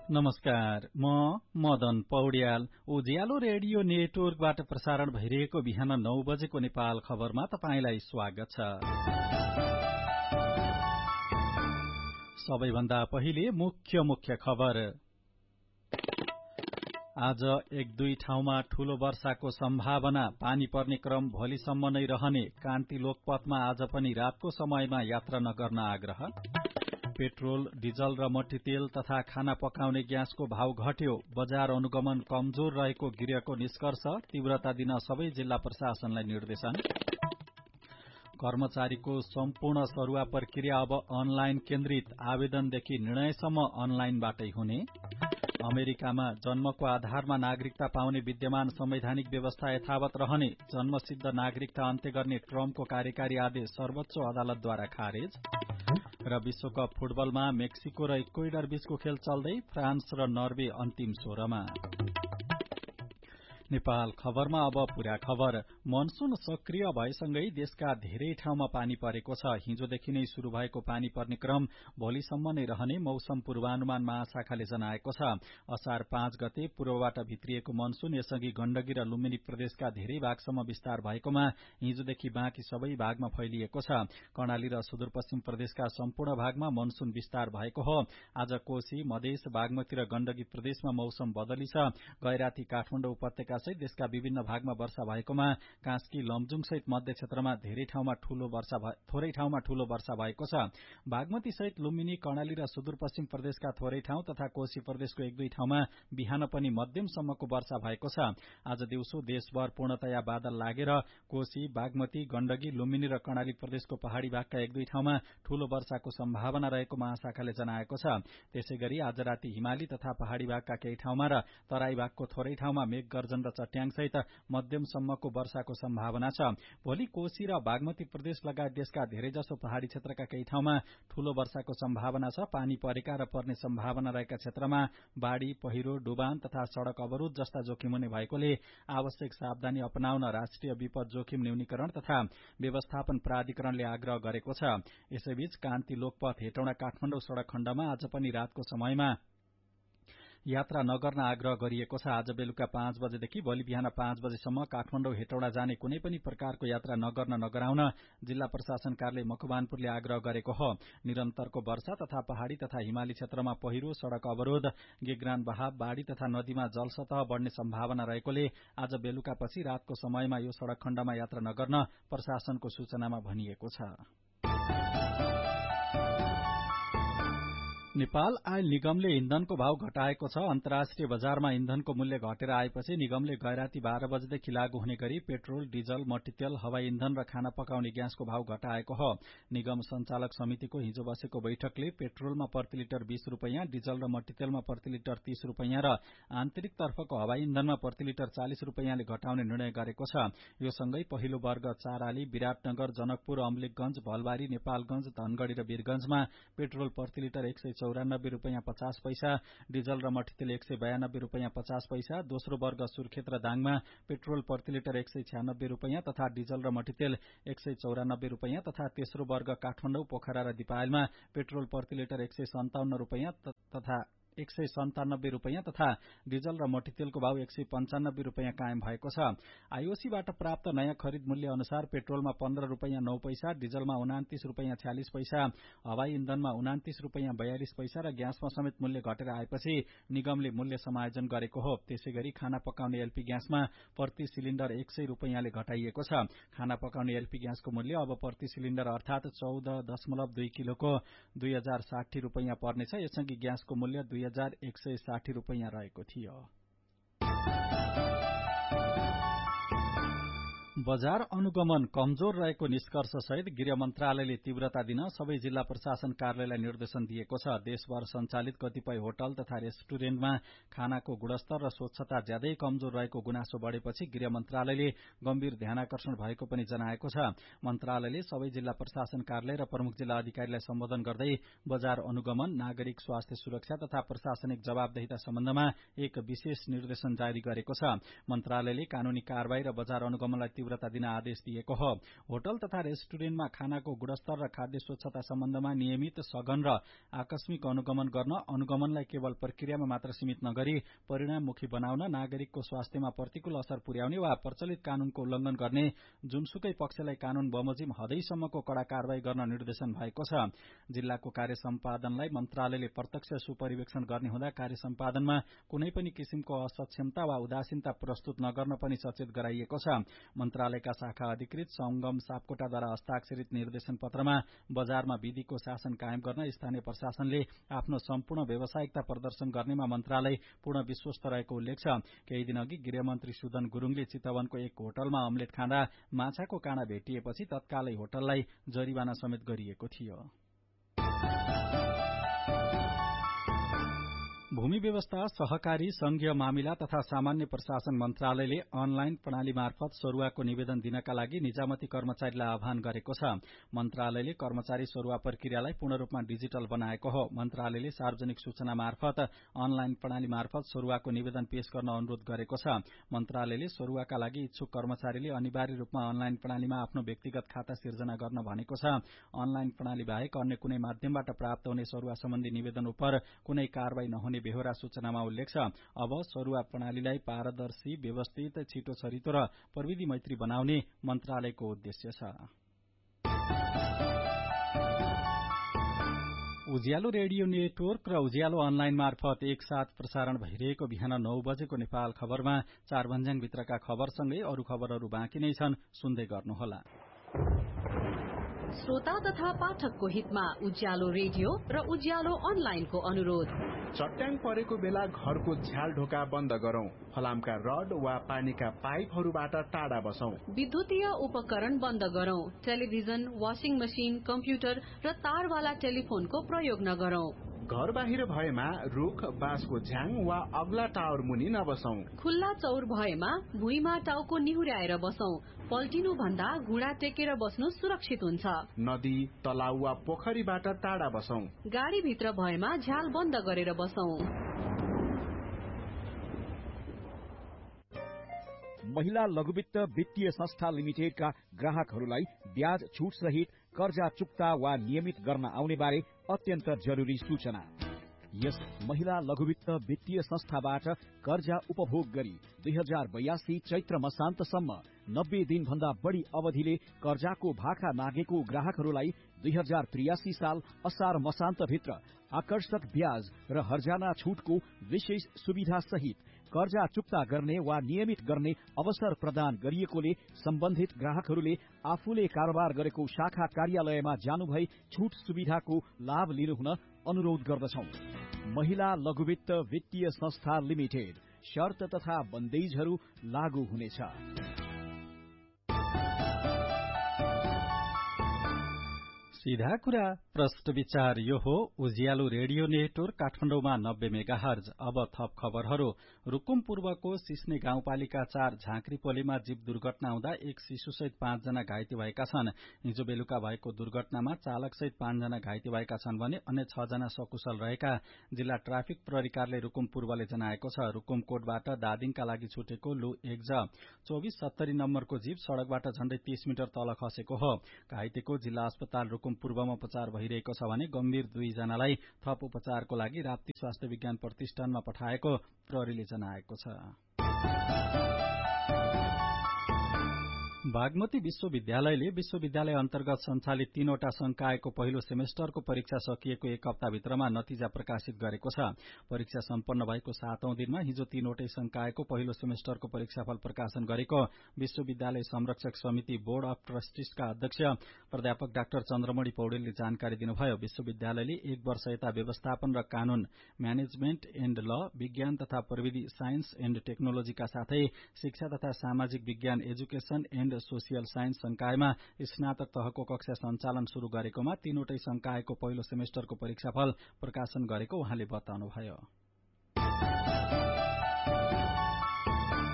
नमस्कार, म मदन पौड्याल। उज्यालो रेडियो नेटवर्कबाट प्रसारण भइरहेको बिहान 9 बजेको नेपाल खबरमा तपाईंलाई स्वागत छ। सबैभन्दा पहिले मुख्य खबर। आज एक दुई ठाउँमा ठूलो वर्षाको सम्भावना, पानी पर्ने क्रम भोलिसम्म नै रहने। कान्ति लोकपथमा आज पनि रातको समयमा यात्रा नगर्न आग्रह। पेट्रोल, डिजल र मट्टीतेल तथा खाना पकाउने ग्यासको भाव घट्यो। बजार अनुगमन कमजोर रहेको गृहको निष्कर्ष, तीव्रता दिन सबै जिल्ला प्रशासनलाई निर्देशन। कर्मचारीको सम्पूर्ण सरुवा प्रक्रिया अब अनलाइन केन्द्रित, आवेदनदेखि निर्णयसम्म अनलाइनबाटै हुने। अमेरिकामा जन्मको आधारमा नागरिकता पाउने विद्यमान संवैधानिक व्यवस्था यथावत रहने। जन्मसिद्ध नागरिकता अन्त्य गर्ने ट्रम्पको कार्यकारी आदेश सर्वोच्च अदालतद्वारा खारेज। र विश्वकप फुटबलमा मेक्सिको र इक्वेडर बीचको खेल चल्दै, फ्रान्स र नर्वे अन्तिम 16 मा। नेपाल खबरमा अब पूरा खबर। मनसून सक्रिय भएसँगै देशका धेरै ठाउँमा पानी परेको छ। हिजोदेखि नै शुरू भएको पानी पर्ने क्रम भोलिसम्म नै रहने मौसम पूर्वानुमान महाशाखाले जनाएको छ। असार 5 गते पूर्वबाट भित्रिएको मनसून यसअघि गण्डकी र लुम्बिनी प्रदेशका धेरै भागसम्म विस्तार भएकोमा हिजोदेखि बाँकी सबै भागमा फैलिएको छ। कर्णाली र सुदूरपश्चिम प्रदेशका सम्पूर्ण भागमा मनसून विस्तार भएको हो। आज कोशी, मधेस, बागमती र गण्डकी प्रदेशमा मौसम बदली छ। गैराती, काठमाडौँ उपत्यका सहित देशका विभिन्न भागमा वर्षा भएकोमा कास्की, लमजुङ सहित मध्य क्षेत्रमा थोरै ठाउँमा ठूलो वर्षा भएको छ। बागमती सहित लुम्बिनी, कर्णाली र सुदूरपश्चिम प्रदेशका थोरै ठाउँ तथा कोशी प्रदेशको एक दुई ठाउँमा बिहान पनि मध्यमसम्मको वर्षा भएको छ। आज दिउँसो देशभर पूर्णतया बादल लागेर कोशी, बागमती, गण्डकी, लुम्बिनी र कर्णाली प्रदेशको पहाड़ी भागका एक दुई ठाउँमा ठूलो वर्षाको सम्भावना रहेको महाशाखाले जनाएको छ। त्यसैगरी आज राति हिमाली तथा पहाड़ी भागका केही ठाउँमा र तराई भागको थोरै ठाउँमा मेघ गर्जन र चट्याङ सहित मध्यमसम्मको वर्षाको सम्भावना छ। भोलि कोशी र बागमती प्रदेश लगायत देशका धेरैजसो पहाड़ी क्षेत्रका केही ठाउँमा ठूलो वर्षाको सम्भावना छ। पानी परेका र पर्ने सम्भावना रहेका क्षेत्रमा बाढ़ी, पहिरो, डुबान तथा सड़क अवरोध जस्ता जोखिम हुने भएकोले आवश्यक सावधानी अपनाउन राष्ट्रिय विपद जोखिम न्यूनीकरण तथा व्यवस्थापन प्राधिकरणले आग्रह गरेको छ। यसैबीच कान्ति लोकपथ हेटौँडा काठमाडौँ सड़क खण्डमा आज पनि रातको समयमा यात्रा नगर्न आग्रह गरिएको छ। आज बेलुका 5 बजेदेखि भोलि बिहान 5 बजेसम्म काठमाडौँ हेटौडा जाने कुनै पनि प्रकारको यात्रा नगराउन जिल्ला प्रशासन कार्यालय मकवानपुरले आग्रह गरेको हो। निरन्तरको वर्षा तथा पहाड़ी तथा हिमाली क्षेत्रमा पहिरो, सड़क अवरोध, गेग्रान बहाव, बाढ़ी तथा नदीमा जलसतह बढ़ने सम्भावना रहेकोले आज बेलुकापछि रातको समयमा यो सड़क खण्डमा यात्रा नगर्न प्रशासनको सूचनामा भनिएको छ। नेपाल आयल निगमले इन्धनको भाव घटाएको छ। अन्तर्राष्ट्रिय बजारमा इन्धनको मूल्य घटेर आएपछि निगमले गैराती 12 बजेदेखि लागू हुने गरी पेट्रोल, डिजल, मट्टीतेल, हवाई इन्धन र खाना पकाउने ग्यासको भाव घटाएको हो। निगम सञ्चालक समितिको हिजो बसेको बैठकले पेट्रोलमा प्रति लिटर 20 रूपैयाँ, डिजल र मट्टीतेलमा प्रति लिटर 30 रूपैयाँ र आन्तरिक तर्फको हवाई इन्धनमा प्रति लिटर 40 रूपैयाँले घटाउने निर्णय गरेको छ। यो सँगै पहिलो वर्ग चाराली, विराटनगर, जनकपुर, अमलेखगंज, भलबारी, नेपालगंज, धनगढ़ी र वीरगंजमा पेट्रोल प्रति लिटर 194 रूपैयाँ 50 पैसा, डिजल र मट्टीतेल 192 रूपैयाँ 50 पैसा। दोस्रो वर्ग सुर्खेत र दाङमा पेट्रोल प्रति लिटर 196 रूपैयाँ तथा डिजल र मट्टीतेल 194 रूपैयाँ तथा तेस्रो वर्ग काठमाडौँ, पोखरा र दिपायलमा पेट्रोल प्रति लिटर 157 रूपैयाँ तथा 197 रूपैयाँ तथा डिजल र मट्टीतेलको भाव 195 रूपैयाँ कायम भएको छ। आईओसीबाट प्राप्त नयाँ खरिद मूल्य अनुसार पेट्रोलमा 15 रूपैयाँ 9 पैसा, डिजलमा 29 रूपैयाँ 46 पैसा, हवाई इन्धनमा 29 रूपैयाँ 42 पैसा र ग्यासमा समेत मूल्य घटेर आएपछि निगमले मूल्य समायोजन गरेको हो। त्यसैगरी खाना पकाउने एलपी ग्यासमा प्रति सिलिण्डर 100 रूपैयाँले घटाइएको छ। खाना पकाउने एलपी ग्यासको मूल्य अब प्रति सिलिण्डर अर्थात 14.2 किलोको 2060 रूपैयाँ पर्नेछ। यसअघि ग्यासको मूल्य 2160 रूपैयाँ रहेको थियो। बजार अनुगमन कमजोर रहेको निष्कर्ष सहित गृह मन्त्रालयले तीव्रता दिन सबै जिल्ला प्रशासन कार्यालयलाई निर्देशन दिएको छ। देशभर सञ्चालित कतिपय होटल तथा रेस्टुरेन्टमा खानाको गुणस्तर र स्वच्छता ज्यादै कमजोर रहेको गुनासो बढ़ेपछि गृह मन्त्रालयले गम्भीर ध्यानाकर्षण भएको पनि जनाएको छ। मन्त्रालयले सबै जिल्ला प्रशासन कार्यालय र प्रमुख जिल्ला अधिकारीलाई सम्बोधन गर्दै बजार अनुगमन, नागरिक स्वास्थ्य सुरक्षा तथा प्रशासनिक जवाबदेहिता सम्बन्धमा एक विशेष निर्देशन जारी गरेको छ। मन्त्रालयले कानूनी कारबाही र बजार अनुगमनलाई तीव्रता दिन आदेश दिएको हो। होटल तथा रेस्टुरेन्टमा खानाको गुणस्तर र खाद्य स्वच्छता सम्बन्धमा नियमित सघन र आकस्मिक अनुगमन गर्न, अनुगमनलाई केवल प्रक्रियामा मात्र सीमित नगरी परिणाममुखी बनाउन, नागरिकको स्वास्थ्यमा प्रतिकूल असर पुर्याउने वा प्रचलित कानूनको उल्लंघन गर्ने जुनसुकै पक्षलाई कानून बमोजिम हदैसम्मको कड़ा कारवाही गर्न निर्देशन भएको छ। जिल्लाको कार्य सम्पादनलाई मन्त्रालयले प्रत्यक्ष सुपरिवेक्षण गर्ने हुँदा कार्य सम्पादनमा कुनै पनि किसिमको असक्षमता वा उदासीनता प्रस्तुत नगर्न पनि सचेत गराइएको छ। मन्त्रालयका शाखा अधिकृत संगम सापकोटाद्वारा हस्ताक्षरित निर्देशन पत्रमा बजारमा विधिको शासन कायम गर्न स्थानीय प्रशासनले आफ्नो सम्पूर्ण व्यावसायिकता प्रदर्शन गर्नेमा मन्त्रालय पूर्ण विश्वस्त रहेको उल्लेख छ। केही दिन अघि गृहमन्त्री सुदन गुरूङले चितवनको एक होटलमा अमलेट खाँदा माछाको काँडा भेटिएपछि तत्कालै होटललाई जरिवाना समेत गरिएको थियो। भूमि व्यवस्था, सहकारी, संघीय मामिला तथा सामान्य प्रशासन मन्त्रालयले अनलाइन प्रणाली मार्फत सरुवाको निवेदन दिनका लागि निजामती कर्मचारीलाई आह्वान गरेको छ। मन्त्रालयले कर्मचारी सरुवा प्रक्रियालाई पूर्ण रूपमा डिजिटल बनाएको हो। मन्त्रालयले सार्वजनिक सूचना मार्फत अनलाइन प्रणाली मार्फत सरुवाको निवेदन पेश गर्न अनुरोध गरेको छ। मन्त्रालयले सरुवाका लागि इच्छुक कर्मचारीले अनिवार्य रूपमा अनलाइन प्रणालीमा आफ्नो व्यक्तिगत खाता सिर्जना गर्न भनेको छ। अनलाइन प्रणाली बाहेक अन्य कुनै माध्यमबाट प्राप्त हुने सरुवा सम्बन्धी निवेदन उप कुनै कारवाही नहुने बेहोरा सूचनामा उल्लेख छ। अब सरुवा प्रणालीलाई पारदर्शी, व्यवस्थित, छिटो छरितो र प्रविधि मैत्री बनाउने मन्त्रालयको उद्देश्य छ। उज्यालो रेडियो नेटवर्क र उज्यालो अनलाइन मार्फत एकसाथ प्रसारण भइरहेको बिहान 9 बजेको नेपाल खबरमा चारभन्ज्याङभित्रका खबरसँगै अरू खबरहरू बाँकी नै छन्, सुन्दै गर्नुहोला। श्रोता तथा पाठकको हितमा उज्यालो रेडियो र उज्यालो अनलाइनको अनुरोध। चट्याङ परेको बेला घरको झ्याल ढोका बन्द गरौं। फलामका रड वा पानीका पाइपहरूबाट टाढा बसौं। विद्युतीय उपकरण बन्द गरौं। टेलिभिजन, वाशिङ मशिन, कम्प्युटर र तारवाला टेलिफोनको प्रयोग नगरौं। घर बाहिर भएमा रुख, बाँसको झ्याङ वा अग्ला टावर मुनि नबसौं। खुल्ला चौर भएमा भुइँमा टाउको निहुर्याएर बसौं। पल्टिनु भन्दा घुँडा टेकेर बस्नु सुरक्षित हुन्छ। नदी, तलाउ वा पोखरीबाट टाढा बसौं। गाडी भित्र भएमा झ्याल बन्द गरेर बसौं। महिला लघुवित्त वित्तीय संस्था लिमिटेडका ग्राहकहरूलाई ब्याज छुट सहित कर्जा चुक्ता वा नियमित गर्न आउने बारे अत्यन्त जरुरी सूचना। यस महिला लघुवित्त वित्तीय संस्थाबाट कर्जा उपभोग गरी 2082 चैत्र मसान्तसम्म 90 दिनभन्दा बढ़ी अवधिले कर्जाको भाका नागेको ग्राहकहरूलाई 2083 साल असार मसान्तभित्र आकर्षक ब्याज र हर्जाना छुटको विशेष सुविधा सहित कर्जा चुक्ता गर्ने वा नियमित गर्ने अवसर प्रदान गरिएकोले सम्बन्धित ग्राहकहरूले आफूले कारोबार गरेको शाखा कार्यालयमा जानुभई छुट सुविधाको लाभ लिनुहुन अनुरोध गर्दछौं। महिला लघुवित्त वित्तीय संस्था लिमिटेड। शर्त तथा बन्देजहरू लागू हुनेछ। सीधा कुरा प्रश्न विचार यो हो उज्यालो रेडियो नेटवर्क काठमाडौँमा 90 मेगाहर्ज। अब थप खबरहरू। रुकुम पूर्वको सिस्ने गाउँपालिका 4 झाँक्री पोलेमा जीव दुर्घटना हुँदा एक शिशुसहित 5 जना घाइते भएका छन्। हिजो बेलुका भएको दुर्घटनामा चालकसहित 5 जना घाइते भएका छन् भने अन्य 6 जना सकुशल रहेका जिल्ला ट्राफिक प्रहरी कार्यालय रुकुम पूर्वले जनाएको छ। रुकुम कोटबाट दादिङका लागि छुटेको लु 1ज 2470 नम्बरको जीव सड़कबाट झण्डै 30 मिटर तल खसेको हो। घाइतेको जिल्ला अस्पताल रुकुम पूर्वमा उपचार भइरहेको छ भने गम्भीर 2 जनालाई थप उपचारको लागि राप्ती स्वास्थ्य विज्ञान प्रतिष्ठानमा पठाएको प्रहरीले जनाएको छ। बागमती विश्वविद्यालयले विश्वविद्यालय अन्तर्गत सञ्चालित 3वटा संकायको पहिलो सेमेस्टरको परीक्षा सकिएको 1 हप्ताभित्रमा नतिजा प्रकाशित गरेको छ। परीक्षा सम्पन्न भएको 7औं दिनमा हिजो 3वटै संकायको पहिलो सेमेस्टरको परीक्षाफल प्रकाशन गरेको विश्वविद्यालय संरक्षक समिति बोर्ड अफ ट्रस्टिजका अध्यक्ष प्राध्यापक डाक्टर चन्द्रमणि पौडेलले जानकारी दिनुभयो। विश्वविद्यालयले 1 वर्ष यता व्यवस्थापन र कानून, म्यानेजमेन्ट एण्ड ल, विज्ञान तथा प्रविधि, साइन्स एण्ड टेक्नोलोजीका साथै शिक्षा तथा सामाजिक विज्ञान, एजुकेशन एण्ड सोसियल साइन्स संकायमा स्नातक तहको कक्षा सञ्चालन शुरू गरेकोमा 3वटै संकायको पहिलो सेमेस्टरको परीक्षाफल प्रकाशन गरेको उहाँले बताउनुभयो।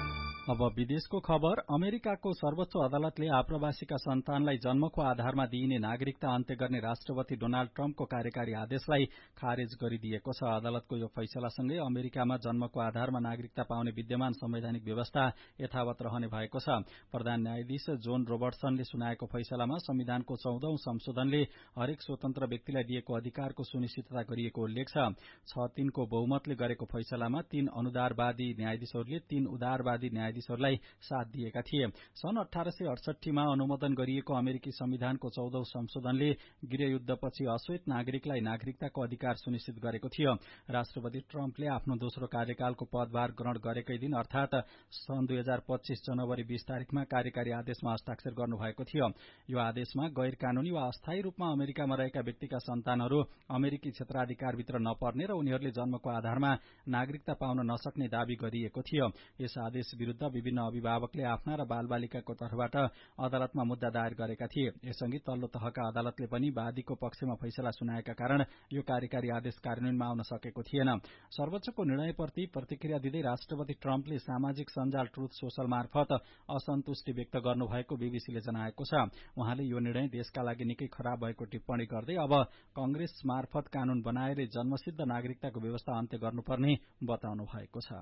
अब विदेशको खबर। अमेरिकाको सर्वोच्च अदालतले आप्रवासीका सन्तानलाई जन्मको आधारमा दिइने नागरिकता अन्त्य गर्ने राष्ट्रपति डोनाल्ड ट्रम्पको कार्यकारी आदेशलाई खारेज गरिदिएको छ। अदालतको यो फैसलासँगै अमेरिकामा जन्मको आधारमा नागरिकता पाउने विद्यमान संवैधानिक व्यवस्था यथावत रहने भएको छ। प्रधान न्यायाधीश जोन रोबर्टसनले सुनाएको फैसलामा संविधानको 14औं संशोधनले हरेक स्वतन्त्र व्यक्तिलाई दिएको अधिकारको सुनिश्चितता गरिएको उल्लेख छ। 6-3 को बहुमतले गरेको फैसलामा 3 अनुदारवादी न्यायाधीशहरूले 3 उदारवादी न्यायाधीशहरूलाई साथ दिएका थिए। सन् 1868 मा अनुमोदन गरिएको अमेरिकी संविधानको 14औं संशोधनले गृहयुद्धपछि अश्वेत नागरिकलाई नागरिकताको अधिकार सुनिश्चित गरेको थियो। राष्ट्रपति ट्रम्पले आफ्नो दोस्रो कार्यकालको पदभार ग्रहण गरेकै दिन अर्थात सन् 2025 जनवरी 20 तारिखमा कार्यकारी आदेशमा हस्ताक्षर गर्नुभएको थियो। यो आदेशमा गैर कानूनी वा अस्थायी रूपमा अमेरिकामा रहेका व्यक्तिका सन्तानहरू अमेरिकी क्षेत्राधिकारभित्र नपर्ने र उनीहरूले जन्मको आधारमा नागरिकता पाउन नसक्ने दावी गरिएको थियो। यस आदेश विरूद्ध विभिन्न अभिभावकले आफ्ना र बालबालिकाको तर्फबाट अदालतमा मुद्दा दायर गरेका थिए। यसअघि तल्लो तहका अदालतले पनि वादीको पक्षमा फैसला सुनाएका कारण यो कार्यकारी आदेश कार्यान्वयनमा आउन सकेको थिएन। सर्वोच्चको निर्णयप्रति प्रतिक्रिया दिँदै राष्ट्रपति ट्रम्पले सामाजिक सञ्जाल ट्रुथ सोशल मार्फत असन्तुष्टि व्यक्त गर्नुभएको बीबीसीले जनाएको छ। उहाँले यो निर्णय देशका लागि निकै खराब भएको टिप्पणी गर्दै अब कंग्रेस मार्फत कानून बनाएर जन्मसिद्ध नागरिकताको व्यवस्था अन्त्य गर्नुपर्ने बताउनु भएको छ।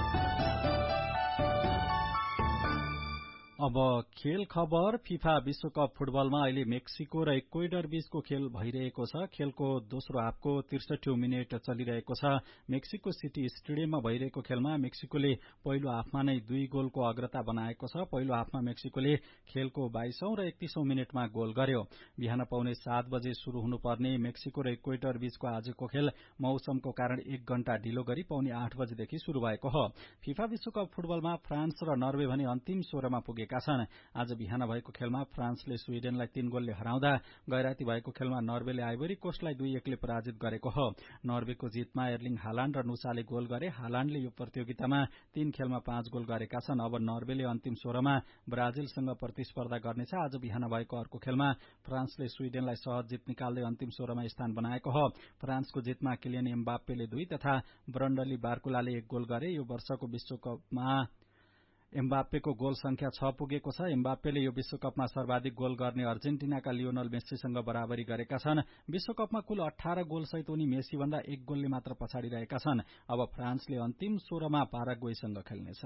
अब खेल खबर। फिफा विश्वकप फुटबलमा अहिले मेक्सिको र इक्वेडर बीचको खेल भइरहेको छ। खेलको दोस्रो हाफको 63औं मिनेट चलिरहेको छ। मेक्सिको सिटी स्टेडियममा भइरहेको खेलमा मेक्सिकोले पहिलो हाफमा नै 2 गोलको अग्रता बनाएको छ। पहिलो हाफमा मेक्सिकोले खेलको 22औं र 31औं मिनेटमा गोल गर्यो। बिहान पाउने 7 बजे शुरू हुनुपर्ने मेक्सिको र इक्वेडर बीचको आजको खेल मौसमको कारण 1 घण्टा ढिलो गरी पाउने 8 बजेदेखि शुरू भएको हो। फिफा विश्वकप फुटबलमा फ्रान्स र नर्वे भने अन्तिम 16मा पुगेका छन्। आज बिहान भएको खेलमा फ्रान्सले स्वीडेनलाई 3 गोलले हराउँदा गैराती भएको खेलमा नर्वेले आइभरी कोस्टलाई 2-1 ले पराजित गरेको हो। नर्वेको जितमा एर्लिङ हालाण्ड र नुसाले गोल गरे। हालाण्डले यो प्रतियोगितामा 3 खेलमा 5 गोल गरेका छन्। अब नर्वेले अन्तिम 16मा ब्राजिलसँग प्रतिस्पर्धा गर्नेछ। आज बिहान भएको अर्को खेलमा फ्रान्सले स्वीडेनलाई सहज जित निकाल्दै अन्तिम 16मा स्थान बनाएको हो। फ्रान्सको जितमा किलियन एम्बाप्पेले 2 तथा ब्रन्डली बार्कुलाले 1 गोल गरे। यो वर्षको विश्वकपमा एम्बाप्पेको गोल संख्या 6 पुगेको छ। एम्बाप्पेले यो विश्वकपमा सर्वाधिक गोल गर्ने अर्जेन्टिनाका लियोनल मेस्सीसँग बराबरी गरेका छन्। विश्वकपमा कुल 18 गोल सहित उनी मेस्सी भन्दा 1 गोलले मात्र पछाडि रहेका छन्। अब फ्रान्सले अन्तिम 16मा पाराग्वेसँग खेल्नेछ।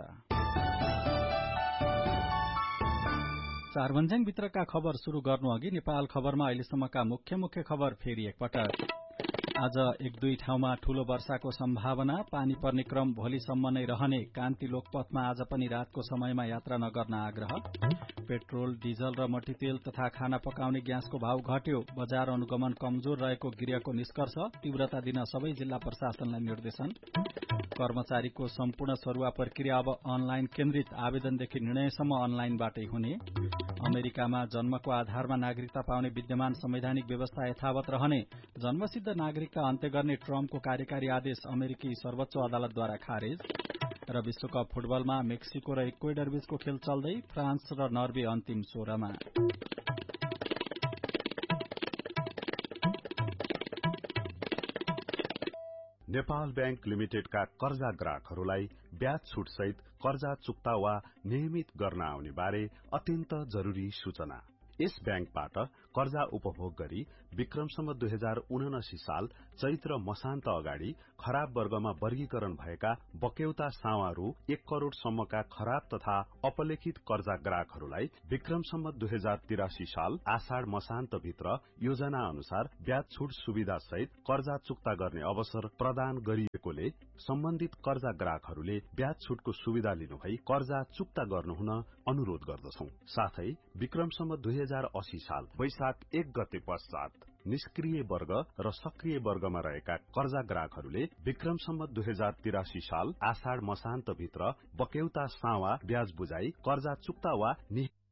चारभन्ज्याङ भित्रका खबर शुरू गर्नु अघि नेपाल खबरमा अहिलेसम्मका मुख्य खबर फेरि एकपटक। आज 1-2 ठाउँमा ठूलो वर्षाको सम्भावना। पानी पर्ने क्रम भोलिसम्म नै रहने। कान्ति लोकपथमा आज पनि रातको समयमा यात्रा नगर्न आग्रह। पेट्रोल, डिजल र मट्टीतेल तथा खाना पकाउने ग्यासको भाव घट्यो। बजार अनुगमन कमजोर रहेको गृहको निष्कर्ष। तीव्रता दिन सबै जिल्ला प्रशासनलाई निर्देशन। कर्मचारीको सम्पूर्ण सरुवा प्रक्रिया अब अनलाइन केन्द्रित। आवेदनदेखि निर्णयसम्म अनलाइनबाटै हुने। अमेरिकामा जन्मको आधारमा नागरिकता पाउने विद्यमान संवैधानिक व्यवस्था यथावत रहने। जन्मसिद्ध नागरिकता अन्त्य गर्ने ट्रम्पको कार्यकारी आदेश अमेरिकी सर्वोच्च अदालतद्वारा खारेज। र विश्वकप फुटबलमा मेक्सिको र इक्वेडर बीचको खेल चल्दै फ्रान्स र नर्वे अन्तिम 16मा। नेपाल बैंक लिमिटेडका कर्जा ग्राहकहरूलाई ब्याज छुट सहित कर्जा चुक्ता वा नियमित गर्न आउने बारे अत्यन्त जरुरी सूचना। यस बैंकबाट कर्जा उपभोग गरी विक्रमसम्म 2079 साल चैत्र मसान्त अगाडि खराब वर्गमा वर्गीकरण भएका बक्यौता सावा रु 1 करोड़ सम्मका खराब तथा अपलेखित कर्जा ग्राहकहरूलाई विक्रमसम्म 2083 साल आषाढ़ मसान्त भित्र योजना अनुसार ब्याज छुट सुविधा सहित कर्जा चुक्ता गर्ने अवसर प्रदान गरिएकोले सम्बन्धित कर्जा ग्राहकहरूले ब्याज छुटको सुविधा लिनुभई कर्जा चुक्ता गर्नुहुन अनुरोध गर्दछौं। साथै विक्रमसम्म 2080 साल वैशाख 1 गते पश्चात निष्क्रिय वर्ग र सक्रिय वर्गमा रहेका कर्जा ग्राहकहरूले विक्रमसम्म 2083 साल आषाढ़ मसान्त भित्र बक्यौता सावा ब्याज बुझाई कर्जा चुक्ता वा